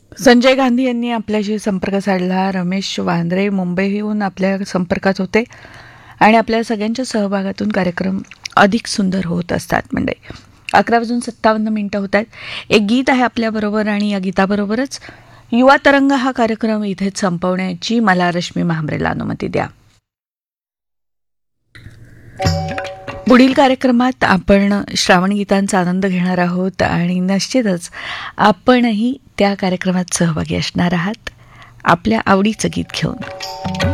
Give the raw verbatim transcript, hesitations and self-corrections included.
संजय गांधी यांनी आपल्याशी संपर्क साधला. रमेश वांद्रे मुंबईहून आपल्या संपर्कात होते आणि आपल्या सगळ्यांच्या सहभागातून कार्यक्रम अधिक सुंदर होत असतात. म्हणजे अकरा वाजून सत्तावन्न मिनिटं होत आहेत. एक गीत आहे आपल्याबरोबर आणि या गीताबरोबरच युवा तरंग हा कार्यक्रम इथेच संपवण्याची मला रश्मी महांबरेला अनुमती द्या. पुढील कार्यक्रमात आपण श्रावण गीतांचा आनंद घेणार आहोत आणि निश्चितच आपणही त्या कार्यक्रमात सहभागी असणार आहात आपल्या आवडीचं गीत घेऊन.